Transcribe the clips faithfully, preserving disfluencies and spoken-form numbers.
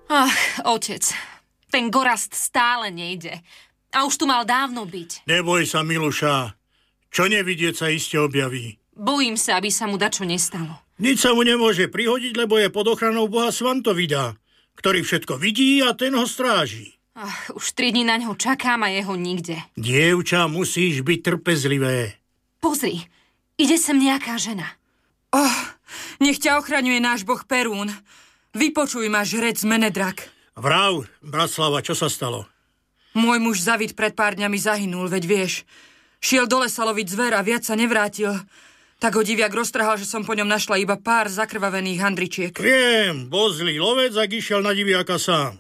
Ach, otec, ten Gorast stále nejde. A už tu mal dávno byť. Neboj sa, Miluša. Čo nevidieť sa iste objaví. Bojím sa, aby sa mu dačo nestalo. Nič sa mu nemôže prihodiť, lebo je pod ochranou boha Svantovida, ktorý všetko vidí a ten ho stráži. Ach, už tri dní na ňo čakám a jeho nikde. Dievča, musíš byť trpezlivé. Pozri, ide sem nejaká žena. Oh, nech ťa ochraňuje náš boh Perún. Vypočuj ma, žrec Menedrak. Vrav, Bratislava, čo sa stalo? Môj muž Zavid pred pár dňami zahynul, veď vieš. Šiel do lesa loviť zver a viac sa nevrátil. Tak ho diviak roztrhal, že som po ňom našla iba pár zakrvavených handričiek. Viem, bol zlý lovec, ak išiel na diviaka sám.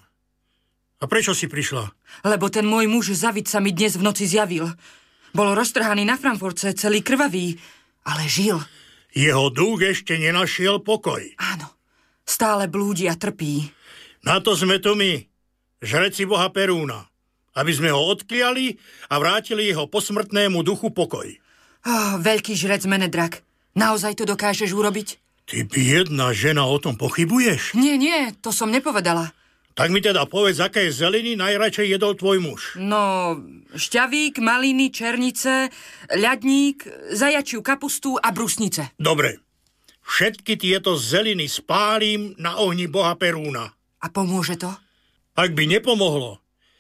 A prečo si prišla? Lebo ten môj muž Zavid sa mi dnes v noci zjavil. Bol roztrhaný na Frankfurtce, celý krvavý, ale žil. Jeho duch ešte nenašiel pokoj. Áno, stále blúdi a trpí. Na to sme tu my, žreci boha Perúna, aby sme ho odkliali a vrátili jeho posmrtnému duchu pokoj. Oh, veľký žrec Menedrak, naozaj to dokážeš urobiť? Ty biedná žena, o tom pochybuješ? Nie, nie, to som nepovedala. Tak mi teda povedz, aké zeliny najradšej jedol tvoj muž. No, šťavík, maliny, černice, ľadník, zajačiu kapustu a brusnice. Dobre, všetky tieto zeliny spálim na ohni boha Perúna. A pomôže to? Ak by nepomohlo,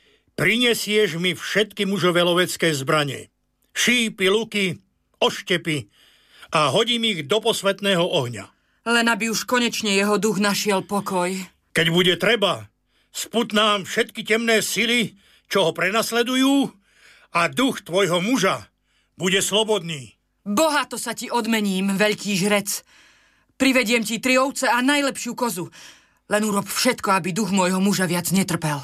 prinesieš mi všetky mužové lovecké zbrane. Šípy, luky, oštepy a hodím ich do posvätného ohňa. Len aby už konečne jeho duch našiel pokoj. Keď bude treba, sputnám všetky temné sily, čo ho prenasledujú, a duch tvojho muža bude slobodný. Bohato sa ti odmením, veľký žrec. Privediem ti tri ovce a najlepšiu kozu. Len urob všetko, aby duch môjho muža viac netrpel.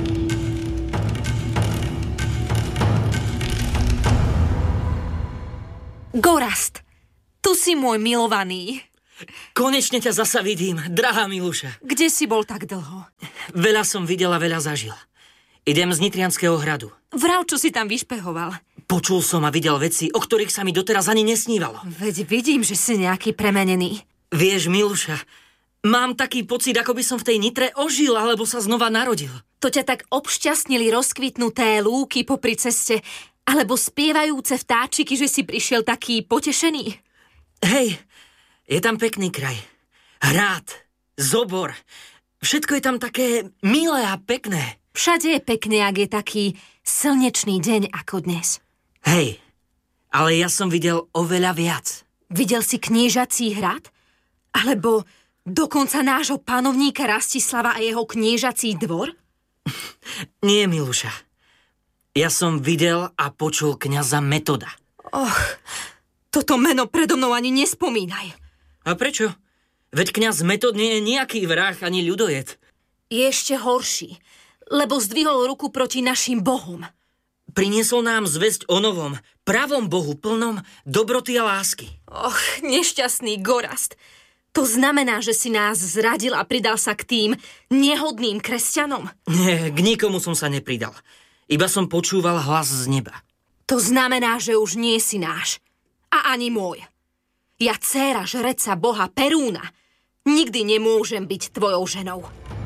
Gorast, tu si môj milovaný. Konečne ťa zasa vidím, drahá Miluša. Kde si bol tak dlho? Veľa som videl a veľa zažil. Idem z Nitrianskeho hradu. Vrav, čo si tam vyšpehoval. Počul som a videl veci, o ktorých sa mi doteraz ani nesnívalo. Veď vidím, že si nejaký premenený. Vieš, Miluša, mám taký pocit, ako by som v tej Nitre ožil alebo sa znova narodil. To ťa tak obšťastnili rozkvitnuté lúky popri ceste, alebo spievajúce vtáčiky, že si prišiel taký potešený? Hej, je tam pekný kraj. Hrad, zobor, všetko je tam také milé a pekné. Všade je pekné, ak je taký slnečný deň ako dnes. Hej, ale ja som videl oveľa viac. Videl si kniežací hrad? Alebo dokonca nášho panovníka Rastislava a jeho kniežací dvor? Nie, Miluša. Ja som videl a počul kňaza Metoda. Och, toto meno predo mnou ani nespomínaj. A prečo? Veď kňaz Metod nie je nejaký vrah ani ľudojed. Je ešte horší, lebo zdvihol ruku proti našim bohom. Priniesol nám zvesť o novom, pravom bohu, plnom dobroty a lásky. Och, nešťastný Gorast. To znamená, že si nás zradil a pridal sa k tým nehodným kresťanom? Nie, k nikomu som sa nepridal. Iba som počúval hlas z neba. To znamená, že už nie si náš. A ani môj. Ja, dcéra žreca boha Perúna, nikdy nemôžem byť tvojou ženou.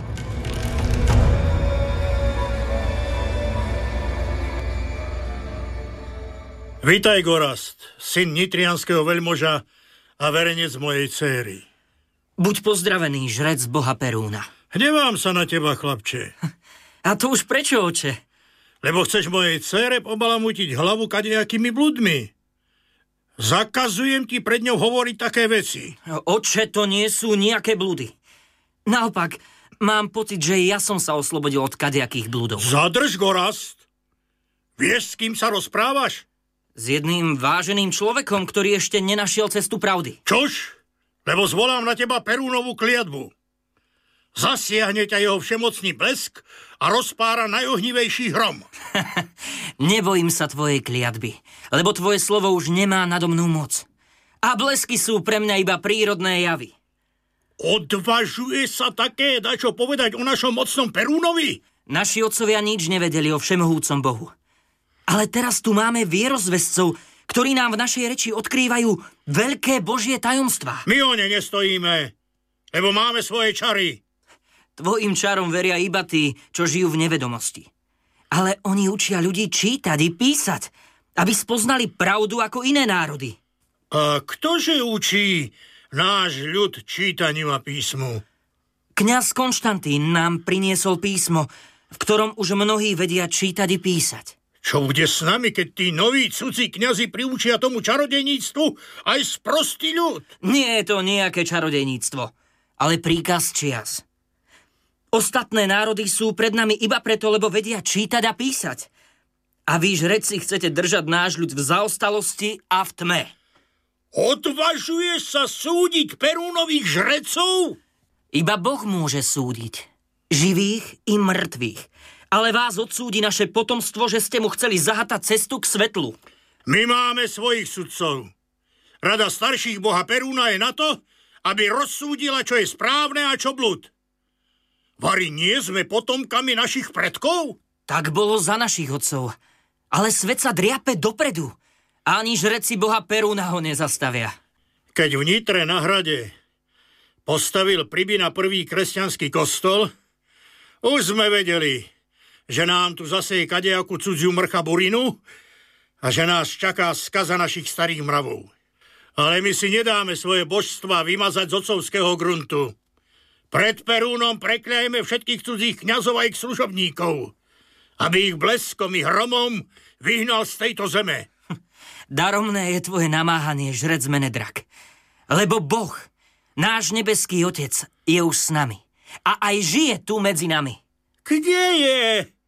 Vítaj, Gorast, syn nitrianskeho veľmoža a verenec mojej céry. Buď pozdravený, žrec boha Perúna. Hnevám sa na teba, chlapče. A to už prečo, oče? Lebo chceš mojej dcére obalamutiť hlavu kadejakými bludmi. Zakazujem ti pred ňou hovoriť také veci. Oče, to nie sú nejaké blúdy. Naopak, mám pocit, že ja som sa oslobodil od kadejakých blúdov. Zadrž, Gorast. Vieš, s kým sa rozprávaš? S jedným váženým človekom, ktorý ešte nenašiel cestu pravdy. Čož? Lebo zvolám na teba Perúnovú kliatbu. Zasiahne ťa jeho všemocný blesk a rozpára najohnivejší hrom. Nebojím sa tvojej kliatby, lebo tvoje slovo už nemá nado mnou moc. A blesky sú pre mňa iba prírodné javy. Odvažuje sa také dačo povedať o našom mocnom Perúnovi? Naši otcovia nič nevedeli o všemohúcom Bohu. Ale teraz tu máme vierozvescov, ktorí nám v našej reči odkrývajú veľké Božie tajomstvá. My o ne nestojíme, lebo máme svoje čary. Tvojim čarom veria iba tí, čo žijú v nevedomosti. Ale oni učia ľudí čítať i písať, aby spoznali pravdu ako iné národy. A ktože učí náš ľud čítaním a písmu? Kňaz Konštantín nám priniesol písmo, v ktorom už mnohí vedia čítať i písať. Čo bude s nami, keď tí noví cudzí kňazi priučia tomu čarodejníctvu aj sprostý ľud? Nie je to nejaké čarodejníctvo, ale príkaz čias. Ostatné národy sú pred nami iba preto, lebo vedia čítať a písať. A vy, žreci, chcete držať náš ľud v zaostalosti a v tme. Odvažuješ sa súdiť Perúnových žrecov? Iba Boh môže súdiť. Živých i mŕtvych. Ale vás odsúdi naše potomstvo, že ste mu chceli zahatať cestu k svetlu. My máme svojich sudcov. Rada starších boha Perúna je na to, aby rozsúdila, čo je správne a čo blud. Vari nie sme potomkami našich predkov? Tak bolo za našich otcov. Ale svet sa driape dopredu. Ani žreci boha Perúna ho nezastavia. Keď v Nitre na hrade postavil Pribina prvý kresťanský kostol, už sme vedeli, že nám tu zaseje kadejakú cudziu mrcha burinu a že nás čaká skaza našich starých mravov. Ale my si nedáme svoje božstva vymazať z otcovského gruntu. Pred Perúnom prekliajme všetkých cudzích kňazov a ich služobníkov, aby ich bleskom i hromom vyhnal z tejto zeme. Daromné je tvoje namáhanie, žrec Menedrak. Lebo Boh, náš nebeský otec, je už s nami. A aj žije tu medzi nami. Kde je?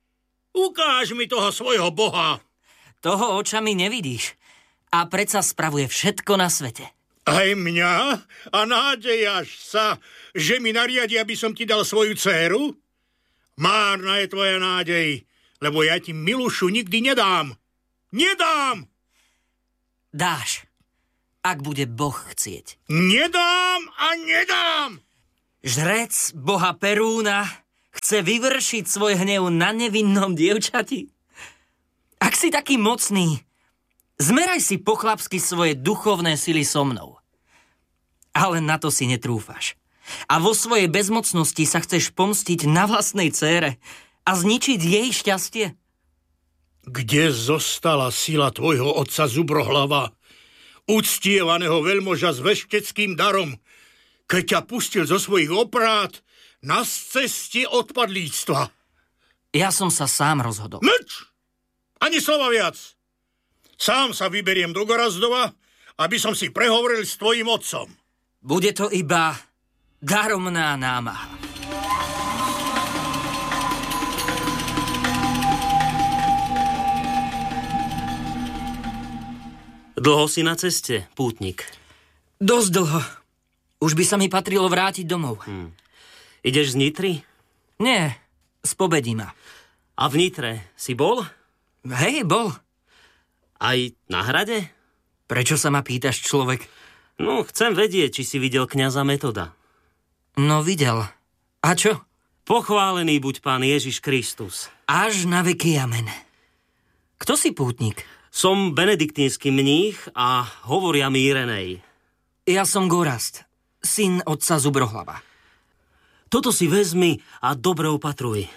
Ukáž mi toho svojho boha. Toho očami nevidíš. A predsa spravuje všetko na svete. Aj mňa? A nádejaš sa, že mi nariadi, aby som ti dal svoju dcéru? Márna je tvoja nádej, lebo ja ti Milušu nikdy nedám. Nedám! Dáš, ak bude Boh chcieť. Nedám a nedám! Žrec boha Perúna chce vyvršiť svoj hnev na nevinnom dievčati? Ak si taký mocný, zmeraj si po chlapsky svoje duchovné sily so mnou. Ale na to si netrúfaš. A vo svojej bezmocnosti sa chceš pomstiť na vlastnej dcére a zničiť jej šťastie? Kde zostala sila tvojho otca Zubrohlava, uctievaného veľmoža s vešteckým darom, keď ťa pustil zo svojich oprát na ceste odpadlíctva? Ja som sa sám rozhodol. Mlč! Ani slova viac. Sám sa vyberiem do Gorazdova, aby som si prehovoril s tvojim otcom. Bude to iba daromná námaha. Dlho si na ceste, pútnik? Dosť dlho. Už by sa mi patrilo vrátiť domov. Hm. Ideš z Nitry? Nie, z Pobedima. A v Nitre si bol? Hej, bol. Aj na hrade? Prečo sa ma pýtaš, človek? No, chcem vedieť, či si videl kňaza Metoda. No, videl. A čo? Pochválený buď Pán Ježiš Kristus. Až na veky amen. Kto si pútnik? Som benediktínsky mních a hovoria mi Irenej. Ja som Gorazd, syn otca Zubrohlava. Toto si vezmi a dobre opatruj.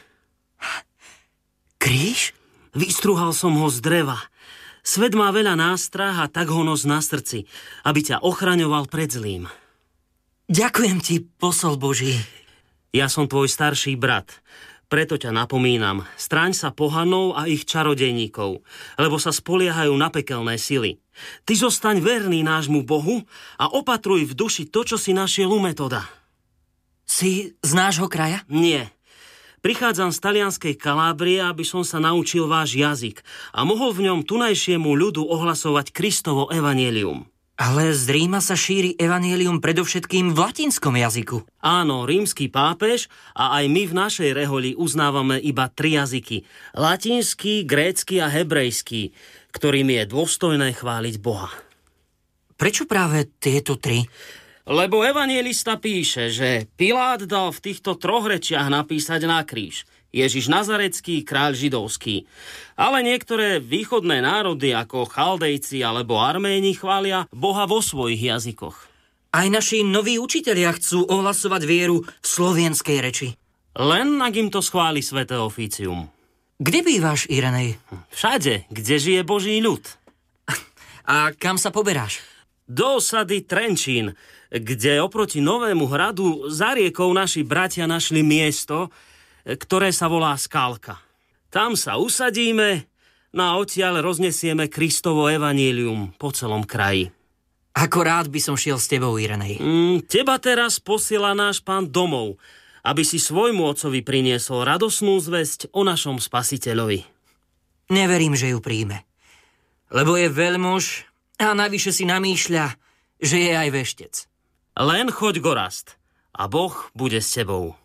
Kríž? Vystruhal som ho z dreva. Svet má veľa nástrah a tak ho nos na srdci, aby ťa ochraňoval pred zlým. Ďakujem ti, posol Boží. Ja som tvoj starší brat. Preto ťa napomínam, stráň sa pohanov a ich čarodejníkov, lebo sa spoliehajú na pekelné sily. Ty zostaň verný nášmu Bohu a opatruj v duši to, čo si našiel u Metoda. Si z nášho kraja? Nie. Prichádzam z talianskej Kalábrie, aby som sa naučil váš jazyk a mohol v ňom tunajšiemu ľudu ohlasovať Kristovo evanjelium. Ale z Ríma sa šíri evanjelium predovšetkým v latinskom jazyku. Áno, rímsky pápež a aj my v našej reholi uznávame iba tri jazyky. Latinský, grécky a hebrejský, ktorým je dôstojné chváliť Boha. Prečo práve tieto tri? Lebo evanjelista píše, že Pilát dal v týchto troch rečiach napísať na kríž. Ježiš Nazarecký, kráľ židovský. Ale niektoré východné národy ako Chaldejci alebo Arméni chvália Boha vo svojich jazykoch. Aj naši noví učitelia chcú ohlasovať vieru v slovenskej reči. Len ak im to schváli sväté oficium. Kde bývaš, Irenej? Všade, kde žije Boží ľud. A kam sa poberáš? Do osady Trenčín, kde oproti Novému hradu za riekou naši bratia našli miesto, ktoré sa volá Skálka. Tam sa usadíme, no a odtiaľ roznesieme Kristovo evanílium po celom kraji. Ako rád by som šiel s tebou, Irenej. Mm, teba teraz posiela náš Pán domov, aby si svojmu otcovi priniesol radosnú zvesť o našom Spasiteľovi. Neverím, že ju príjme. Lebo je veľmož a navyše si namýšľa, že je aj veštec. Len choď, Gorast, a Boh bude s tebou.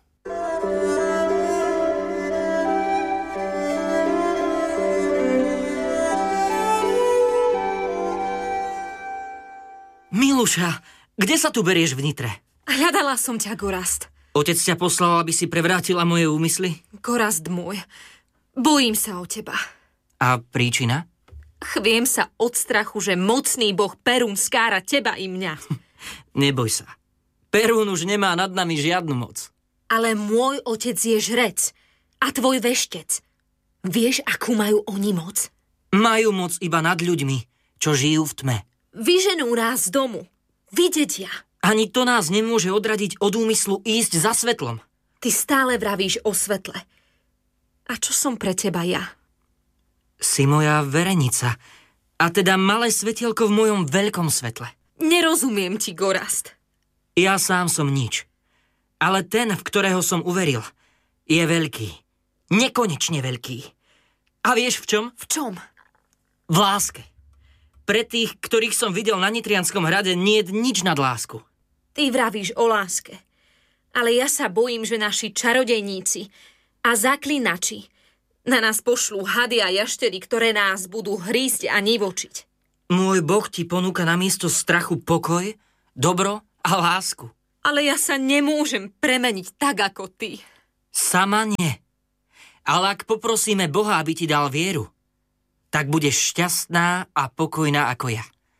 Miluša, kde sa tu berieš v Nitre? Hľadala som ťa, Gorast. Otec ťa poslal, aby si prevrátila moje úmysly? Gorast môj, bojím sa o teba. A príčina? Chviem sa od strachu, že mocný boh Perún skára teba i mňa. Neboj sa. Perún už nemá nad nami žiadnu moc. Ale môj otec je žrec a tvoj veštec. Vieš, akú majú oni moc? Majú moc iba nad ľuďmi, čo žijú v tme. Vyženú nás z domu. Vydedia. Ani to nás nemôže odradiť od úmyslu ísť za svetlom. Ty stále vravíš o svetle. A čo som pre teba ja? Si moja verenica. A teda malé svetielko v mojom veľkom svetle. Nerozumiem ti, Gorast. Ja sám som nič. Ale ten, v ktorého som uveril, je veľký. Nekonečne veľký. A vieš v čom? V čom? V láske. Pre tých, ktorých som videl na Nitrianskom hrade, nie je nič nad lásku. Ty vravíš o láske. Ale ja sa bojím, že naši čarodejníci a zaklinači na nás pošlú hady a jaštery, ktoré nás budú hrísť a nivočiť. Môj Boh ti ponúka namiesto strachu pokoj, dobro a lásku. Ale ja sa nemôžem premeniť tak, ako ty. Sama nie. Ale ak poprosíme Boha, aby ti dal vieru, tak budeš šťastná a pokojná ako ja.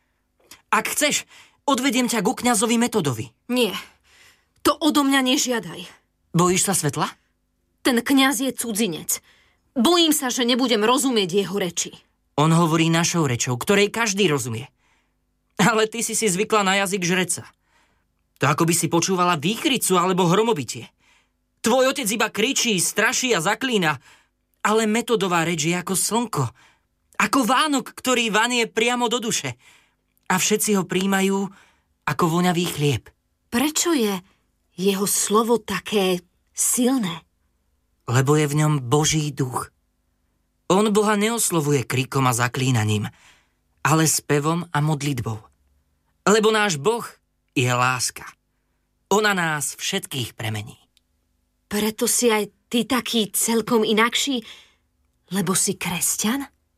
Ak chceš, odvediem ťa ku kňazovi Metodovi. Nie, to odo mňa nežiadaj. Bojíš sa svetla? Ten kňaz je cudzinec. Bojím sa, že nebudem rozumieť jeho reči. On hovorí našou rečou, ktorej každý rozumie. Ale ty si si zvykla na jazyk žreca. To ako by si počúvala výchricu alebo hromobitie. Tvoj otec iba kričí, straší a zaklína, ale Metodová reč je ako slnko, ako Vánok, ktorý vanie priamo do duše. A všetci ho príjmajú ako voňavý chlieb. Prečo je jeho slovo také silné? Lebo je v ňom Boží duch. On Boha neoslovuje krikom a zaklínaním, ale spevom a modlitbou. Lebo náš Boh je láska. Ona nás všetkých premení. Preto si aj ty taký celkom inakší, lebo si kresťan?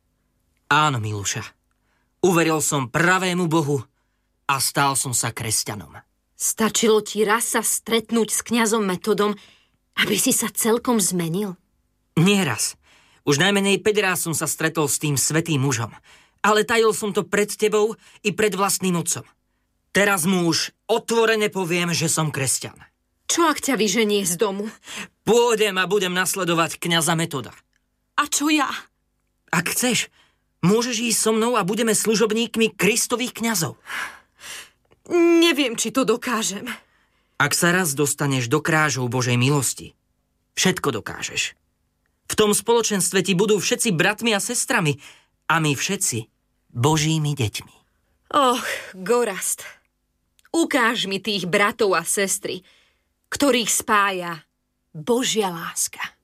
Áno, Miluša. Uveril som pravému Bohu a stal som sa kresťanom. Stačilo ti raz sa stretnúť s kňazom Metodom, aby si sa celkom zmenil? Nie raz. Už najmenej päť ráz som sa stretol s tým svätým mužom, ale tajil som to pred tebou i pred vlastným otcom. Teraz mu už otvorene poviem, že som kresťan. Čo ak ťa vyženie z domu? Pôjdem a budem nasledovať kňaza Metoda. A čo ja? Ak chceš, môžeš ísť so mnou a budeme služobníkmi Kristových kňazov. Neviem, či to dokážem. Ak sa raz dostaneš do krážov Božej milosti, všetko dokážeš. V tom spoločenstve ti budú všetci bratmi a sestrami a my všetci Božími deťmi. Och, Gorast, ukáž mi tých bratov a sestry, ktorých spája Božia láska.